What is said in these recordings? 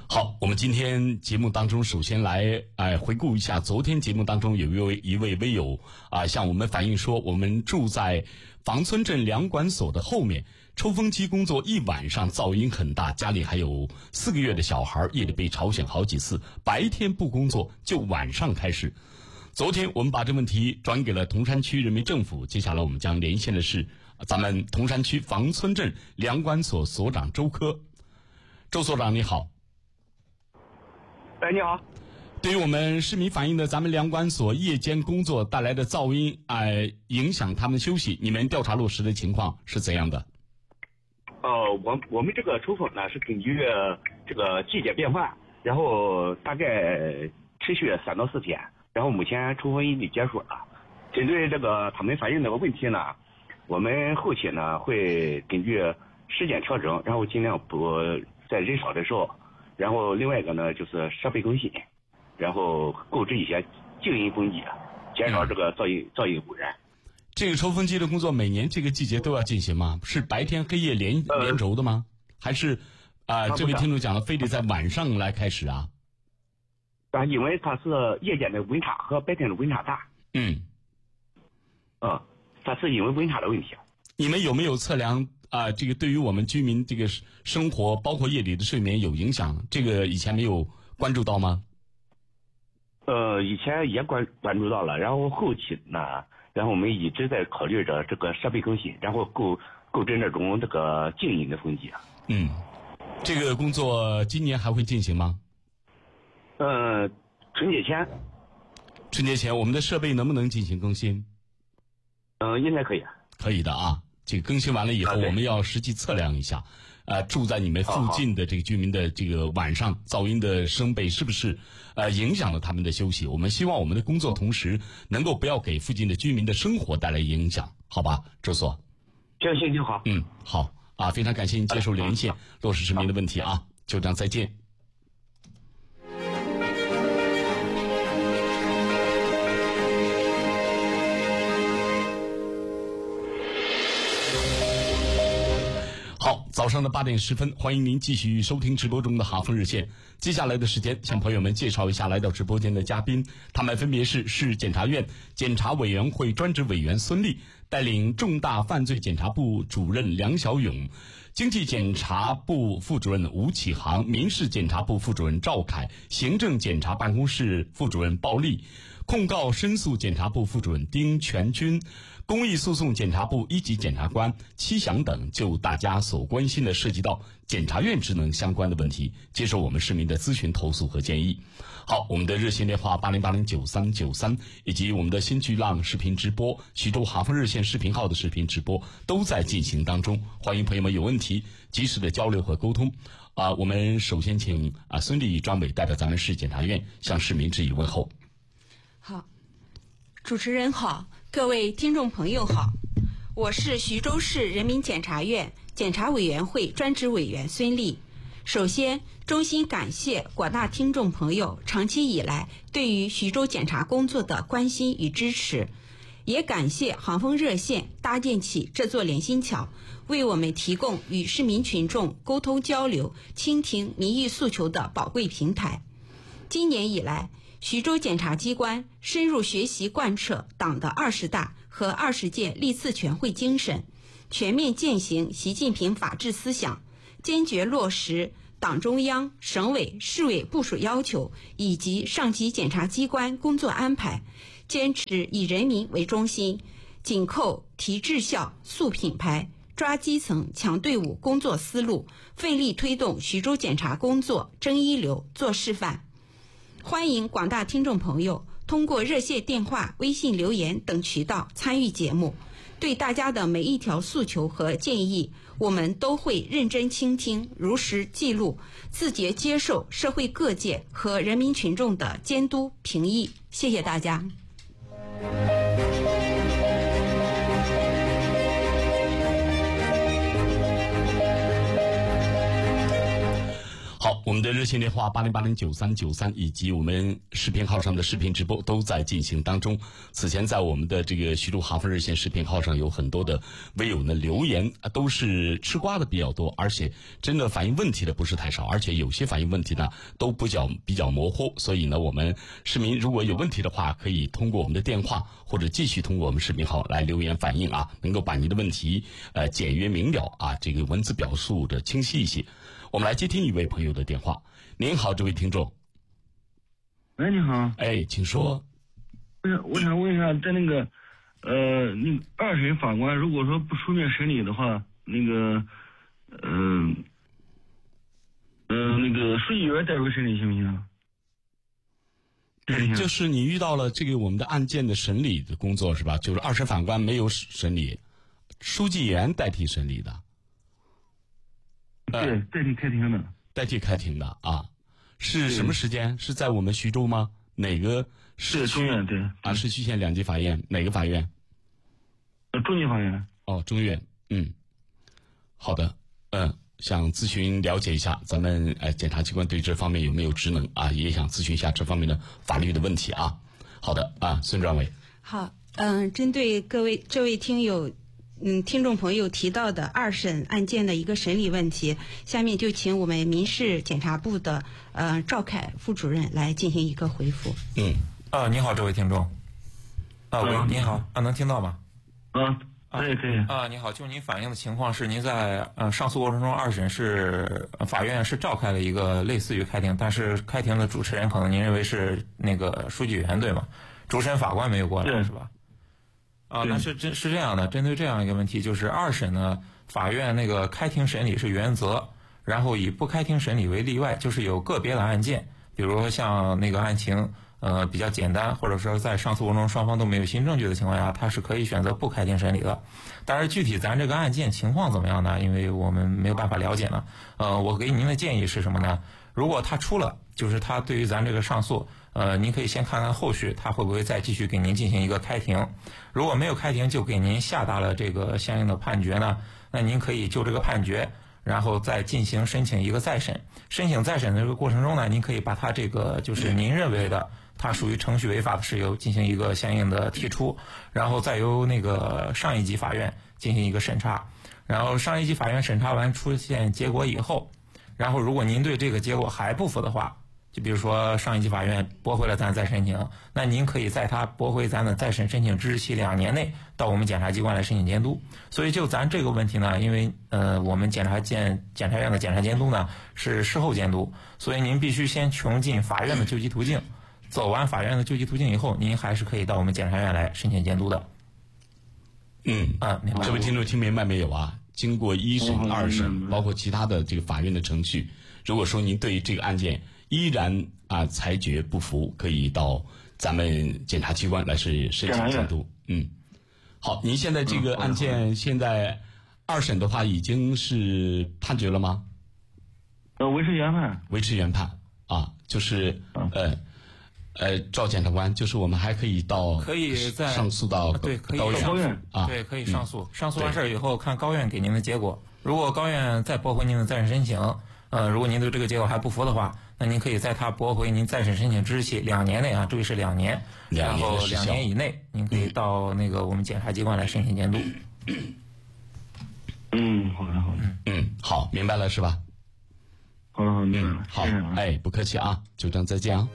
好，我们今天节目当中首先来回顾一下昨天节目当中有一位微友向我们反映说，我们住在房村镇粮管所的后面，抽风机工作一晚上噪音很大，家里还有4个月的小孩，夜里被吵醒好几次，白天不工作就晚上开始。昨天我们把这问题转给了铜山区人民政府，接下来我们将连线的是咱们铜山区房村镇粮管所所长周科。周所长你好。 你好。 对于我们市民反映的咱们粮管所夜间工作带来的噪音影响他们休息，你们调查落实的情况是怎样的？ 我们这个抽风呢是根据这个季节变换，然后大概持续3到4天，然后目前抽风已经结束了。针对这个他们反映这个问题呢，我们后期呢会根据时间调整，然后尽量不在人少的时候，然后另外一个呢就是设备更新，然后购置一些静音风机，减少这个噪音污染。 这个抽风机的工作每年这个季节都要进行吗？是白天黑夜连轴的吗？还是这位听众讲了非得在晚上来开始啊？ 因为它是夜间的温差和白天的温差大。它是因为温差的问题。 你们有没有测量这个对于我们居民这个生活包括夜里的睡眠有影响？这个以前没有关注到吗？ 以前也关注到了，然后后期呢，然后我们一直在考虑着这个设备更新，然后购置那种这个静音的风机。 这个工作今年还会进行吗？ 春节前。 春节前我们的设备能不能进行更新？ 应该可以。 可以的啊。这个更新完了以后，我们要实际测量一下，住在你们附近的这个居民的这个晚上噪音的声贝是不是影响了他们的休息？我们希望我们的工作同时能够不要给附近的居民的生活带来影响，好吧，周所。 行好。 好非常感谢您接受连线，落实市民的问题啊，就这样，再见。好，早上的8点10分，欢迎您继续收听直播中的哈风热线。接下来的时间，向朋友们介绍一下来到直播间的嘉宾，他们分别是市检察院检察委员会专职委员孙立，带领重大犯罪检察部主任梁小勇，经济检察部副主任吴启航，民事检察部副主任赵凯，行政检察办公室副主任鲍丽，控告申诉检察部副主任丁全军，公益诉讼检察部1级检察官戚祥等，就大家所关心的涉及到检察院职能相关的问题，接受我们市民的咨询投诉和建议。好，我们的热线电话80809393，以及我们的新巨浪视频直播、徐州哈风热线视频号的视频直播都在进行当中，欢迎朋友们有问题及时的交流和沟通。我们首先请孙立专委代表咱们市检察院向市民致以问候。 好，主持人好，各位听众朋友好，我是徐州市人民检察院检察委员会专职委员孙立。首先，衷心感谢广大听众朋友长期以来对于徐州检察工作的关心与支持，也感谢航风热线搭建起这座连心桥，为我们提供与市民群众沟通交流、倾听民意诉求的宝贵平台。今年以来，徐州检察机关深入学习贯彻党的20大和20届历次全会精神，全面践行习近平法治思想，坚决落实党中央、省委、市委部署要求以及上级检察机关工作安排，坚持以人民为中心，紧扣提质效、塑品牌、抓基层、强队伍工作思路，奋力推动徐州检察工作争一流、做示范。欢迎广大听众朋友通过热线电话、微信留言等渠道参与节目，对大家的每一条诉求和建议，我们都会认真倾听，如实记录，自觉接受社会各界和人民群众的监督评议。谢谢大家。 好， 我们的热线电话80809393以及我们视频号上的视频直播都在进行当中。此前在我们的这个徐州哈佛热线视频号上有很多的微友呢留言，都是吃瓜的比较多，而且真的反映问题的不是太少，而且有些反映问题呢都比较模糊。所以呢，我们市民如果有问题的话，可以通过我们的电话或者继续通过我们视频号来留言反映啊，能够把您的问题简约明了啊，这个文字表述的清晰一些。我们来接听一位朋友的电话。您好，这位听众。 喂，你好。 哎，请说。 我想问一下，在那个二审法官如果说不书面审理的话，那个书记员代为审理行不行？ 就是你遇到了这个我们的案件的审理的工作是吧？就是二审法官没有审理，书记员代替审理的。 对，代替开庭的。 代替开庭的啊，是什么时间？是在我们徐州吗？哪个市区？ 中院对啊，市区县两级法院，哪个法院？ 中级法院。 哦，中院。好的。想咨询了解一下咱们检察机关对这方面有没有职能啊？也想咨询一下这方面的法律的问题啊。好的啊，孙专委。 好，针对这位听众朋友提到的二审案件的一个审理问题，下面就请我们民事检察部的赵凯副主任来进行一个回复。 你好，这位听众。喂，您好，能听到吗？ 可以。 你好，就您反映的情况是，您在上诉过程中，二审是法院是召开了一个类似于开庭，但是开庭的主持人可能您认为是那个书记员对吗？主审法官没有过来是吧？那是这样的，针对这样一个问题，就是二审呢，法院那个开庭审理是原则，然后以不开庭审理为例外，就是有个别的案件，比如说像那个案情比较简单，或者说在上诉过程中双方都没有新证据的情况下，他是可以选择不开庭审理的。但是具体咱这个案件情况怎么样呢？因为我们没有办法了解呢。我给您的建议是什么呢？如果他出了，就是他对于咱这个上诉，您可以先看看后续他会不会再继续给您进行一个开庭。如果没有开庭就给您下达了这个相应的判决呢，那您可以就这个判决，然后再进行申请一个再审。申请再审的这个过程中呢，您可以把他这个就是您认为的它属于程序违法的事由进行一个相应的提出，然后再由那个上一级法院进行一个审查，然后上一级法院审查完出现结果以后，然后如果您对这个结果还不服的话，就比如说上一级法院驳回了咱再申请，那您可以在他驳回咱的再审申请之日期2年内到我们检察机关来申请监督。所以就咱这个问题呢，因为我们检察院的检察监督呢是事后监督，所以您必须先穷尽法院的救济途径，走完法院的救济途径以后，您还是可以到我们检察院来申请监督的。明白。 这位听众听明白没有啊？经过一审、二审，包括其他的这个法院的程序，如果说您对于这个案件依然裁决不服，可以到咱们检察机关来申请监督。好，您现在这个案件现在二审的话已经是判决了吗？ 维持原判。 维持原判啊，就是赵检察官，就是我们还可以再上诉到高院啊， 对，可以上诉。上诉完事以后，看高院给您的结果。如果高院再驳回您的再审申请，如果您对这个结果还不服的话，那您可以在他驳回您再审申请之日起2年内注意是2年，然后2年以内，您可以到那个我们检察机关来申请监督。 好的。 好，明白了是吧？ 好，明白了。 好，不客气啊，就这样，再见啊。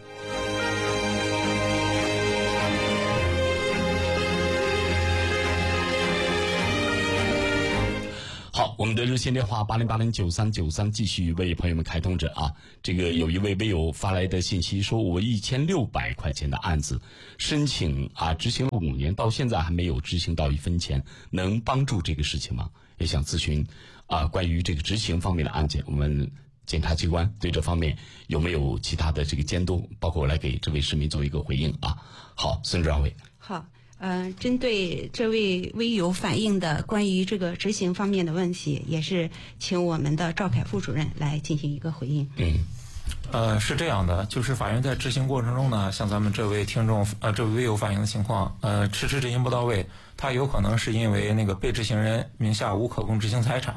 好，我们的热线电话80809393继续为朋友们开通着啊。这个有一位微友发来的信息说，我1600块钱的案子申请执行了5年，到现在还没有执行到1分钱，能帮助这个事情吗？也想咨询关于这个执行方面的案件，我们检察机关对这方面有没有其他的这个监督，包括我来给这位市民做一个回应啊。好，孙专委。 好。针对这位微友反映的关于这个执行方面的问题，也是请我们的赵凯副主任来进行一个回应。 是这样的，就是法院在执行过程中呢，像咱们这位听众这位微友反映的情况，迟执行不到位，他有可能是因为那个被执行人名下无可供执行财产，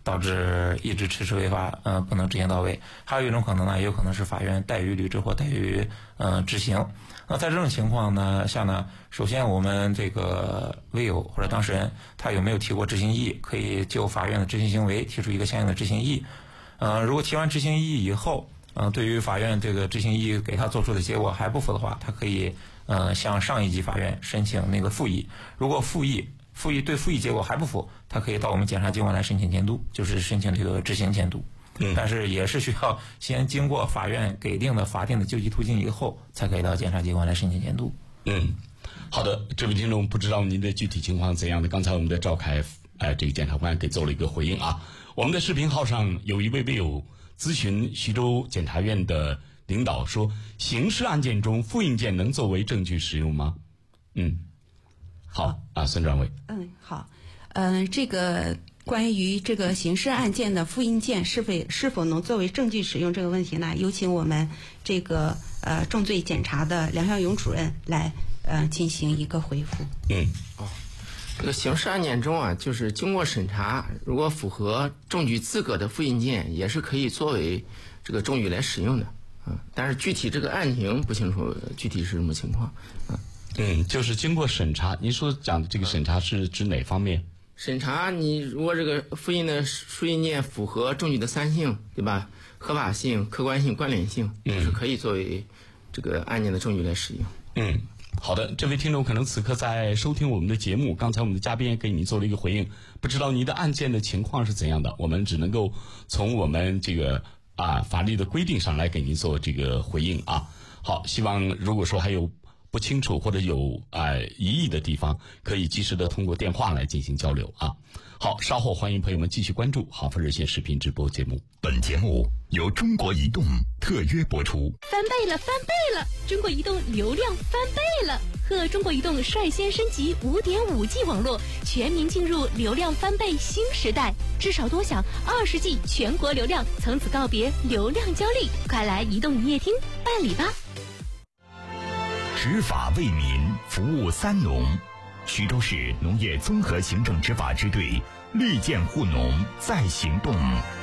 导致一直迟迟未发，不能执行到位。还有一种可能呢，也有可能是法院怠于履职或怠于执行。那在这种情况呢下呢，首先我们这个为有或者当事人他有没有提过执行异议，可以就法院的执行行为提出一个相应的执行异议。如果提完执行异议以后，对于法院这个执行异议给他做出的结果还不服的话，他可以向上一级法院申请那个复议。如果复议对复议结果还不服，他可以到我们检察机关来申请监督，就是申请这个执行监督。但是也是需要先经过法院给定的法定的救济途径以后，才可以到检察机关来申请监督。 好的，这位听众不知道您的具体情况怎样的？刚才我们的赵凯这个检察官给做了一个回应啊。我们的视频号上有一位为友咨询徐州检察院的领导说，刑事案件中复印件能作为证据使用吗？好啊，孙专委。 好，这个关于这个刑事案件的复印件是否能作为证据使用这个问题呢，有请我们这个重罪检察的梁孝勇主任来进行一个回复。 这个刑事案件中啊，就是经过审查，如果符合证据资格的复印件，也是可以作为这个证据来使用的但是具体这个案情不清楚具体是什么情况就是经过审查。您说讲的这个审查是指哪方面？ 审查你如果这个复印的复印件符合证据的三性，对吧？合法性、客观性、关联性，是可以作为这个案件的证据来使用。 好的，这位听众可能此刻在收听我们的节目，刚才我们的嘉宾也给您做了一个回应，不知道您的案件的情况是怎样的，我们只能够从我们这个法律的规定上来给您做这个回应啊。好，希望如果说还有不清楚或者有疑义的地方，可以及时的通过电话来进行交流啊。好，稍后欢迎朋友们继续关注好风热线视频直播节目。 本节目由中国移动特约播出。 翻倍了，翻倍了！中国移动流量翻倍了，和中国移动率先升级 5.5G 网络，全民进入流量翻倍新时代。至少多享20G 全国流量，从此告别流量焦虑，快来移动营业厅办理吧！ 执法为民，服务三农。徐州市农业综合行政执法支队绿箭护农在行动。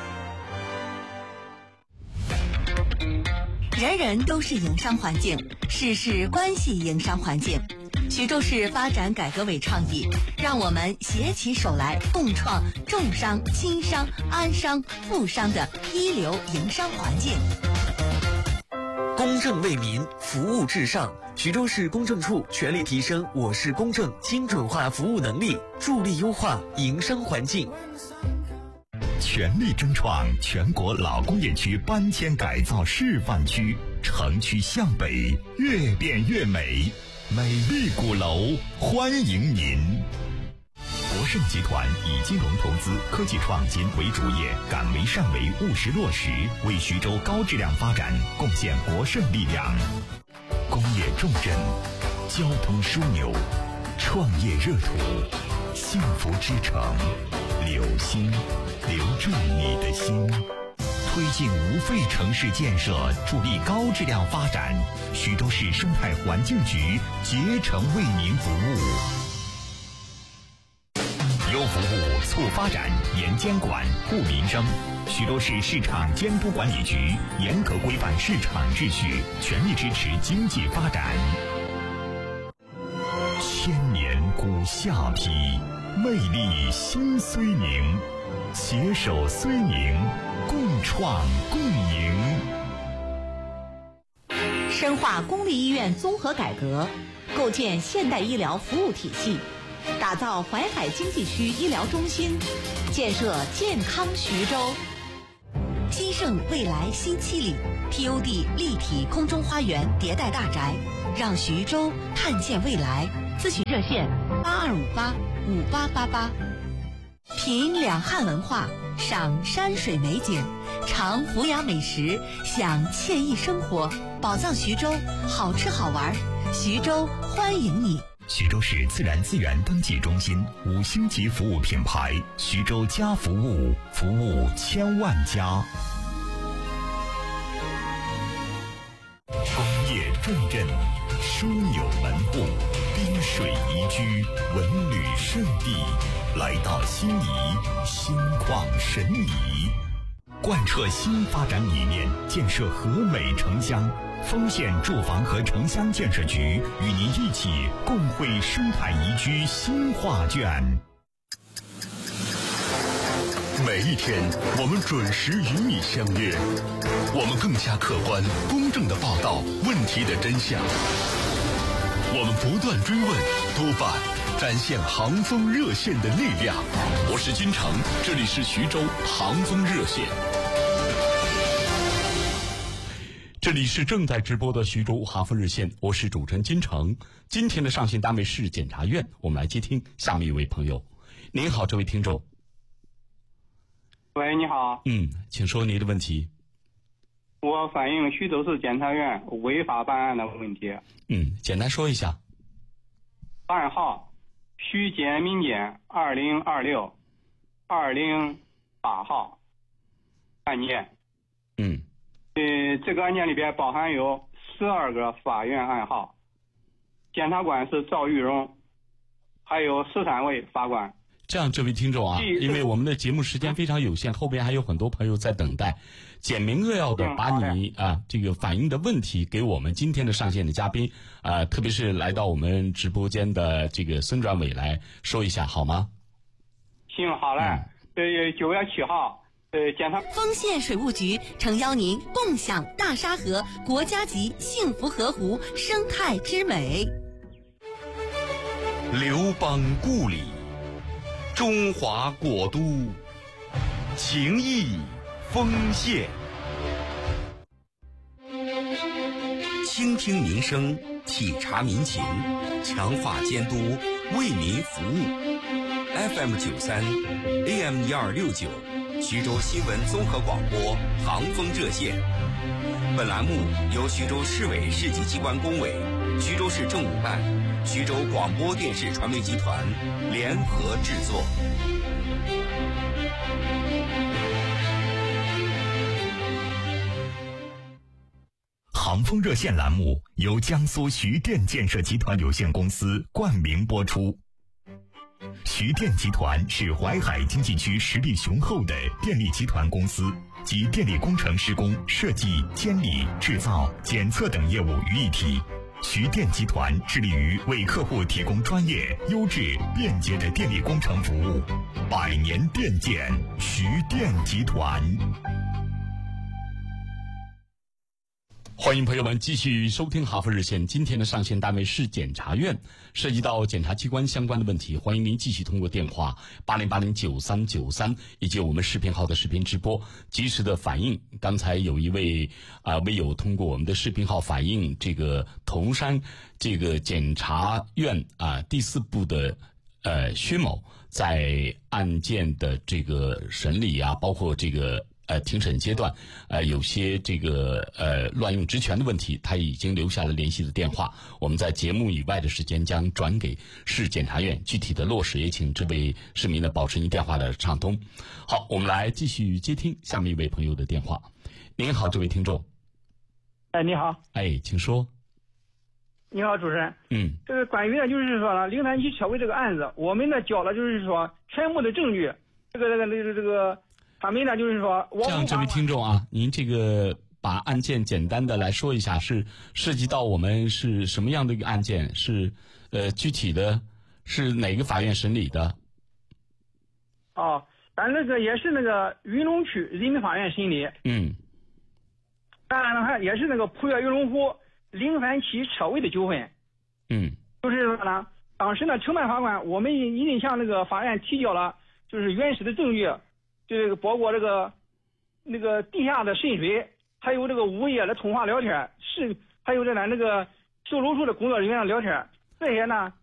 人人都是营商环境，事事关系营商环境。徐州市发展改革委倡议，让我们携起手来，共创重商、轻商、安商、富商的一流营商环境。 公正为民，服务至上。徐州市公证处全力提升我市公证精准化服务能力，助力优化营商环境。 全力争创全国老工业区搬迁改造示范区，城区向北，越变越美，美丽鼓楼欢迎您。国盛集团以金融投资、科技创新为主业，敢为善为，务实落实，为徐州高质量发展贡献国盛力量。工业重镇，交通枢纽，创业热土，幸福之城，留心，留住你的心。推进无废城市建设，助力高质量发展。徐州市生态环境局竭诚为您服务。优服务，促发展，严监管，护民生。徐州市市场监督管理局严格规范市场秩序，全力支持经济发展。千年古下邳，魅力新睢宁，携手睢宁，共创共赢。 深化公立医院综合改革，构建现代医疗服务体系，打造淮海经济区医疗中心，建设健康徐州。新盛未来新七里 TOD 立体空中花园迭代大宅，让徐州看见未来。咨询热线82585888。品两汉文化，赏山水美景，尝胡雅美食，享惬意生活。宝藏徐州，好吃好玩，徐州欢迎你。 徐州市自然资源登记中心5星级服务品牌，徐州家服务，服务千万家。工业重镇，枢纽门户。 滨水宜居，文旅胜地，来到悉尼，心旷神怡。贯彻新发展理念，建设和美城乡。丰县住房和城乡建设局与您一起共绘生态宜居新画卷。 每一天，我们准时与你相约，我们更加客观、公正地报道问题的真相。我们不断追问、督办，展现航风热线的力量。我是金城，这里是徐州航风热线。 这里是正在直播的徐州航风热线，我是主持人金城。今天的上线单位是检察院，我们来接听下面一位朋友。您好，这位听众。 喂，你好。 请说您的问题。 我反映徐州市检察院违法办案的问题。 简单说一下。 案号：徐检民检2026-2088号案件。这个案件里边包含有12个法院案号，检察官是赵玉荣，还有13位法官。 这样，这位听众啊，因为我们的节目时间非常有限，后边还有很多朋友在等待，简明扼要的把你这个反映的问题给我们今天的上线的嘉宾特别是来到我们直播间的这个孙转伟来说一下，好吗？ 行，好嘞。9月7号。检察丰县水务局诚邀您共享大沙河国家级幸福河湖生态之美。 刘邦故里，中华国都，情义丰县。倾听民生，体察民情，强化监督，为民服务。FM 93 AM 1269。徐州新闻综合广播航风热线，本栏目由徐州市委市级机关工委、徐州市政务办、徐州广播电视传媒集团联合制作。航风热线栏目由江苏徐电建设集团有限公司冠名播出。徐电集团是淮海经济区实力雄厚的电力集团公司，集电力工程施工、设计、监理、制造、检测等业务于一体。徐电集团致力于为客户提供专业、优质、便捷的电力工程服务。100年电建，徐电集团。 欢迎朋友们继续收听航风热线，今天的上线单位是检察院，涉及到检察机关相关的问题，欢迎您继续通过电话80809393以及我们视频号的视频直播及时的反映。刚才有一位微友通过我们的视频号反映这个铜山这个检察院第4部的薛某在案件的这个审理包括这个庭审阶段，有些这个乱用职权的问题，他已经留下了联系的电话。我们在节目以外的时间将转给市检察院，具体的落实也请这位市民呢保持您电话的畅通。好，我们来继续接听下面一位朋友的电话。您好，这位听众。 你好。 请说。 你好，主持人。这个关于呢，就是说呢，灵山区车位这个案子，我们呢交了，就是说全部的证据，这个。他们呢，就是说， 这样，这位听众啊，您这个把案件简单的来说一下，是涉及到我们是什么样的一个案件？是具体的是哪个法院审理的？ 咱这个也是那个云龙区人民法院审理。当然了，也是那个普越云龙湖灵山区车位的纠纷。就是说呢，当时呢，承办法官我们已经向那个法院提交了，就是原始的证据。这个包括那个地下的渗水，还有这个物业的通话聊天，还有咱那个售楼处的工作人员的聊天，这些呢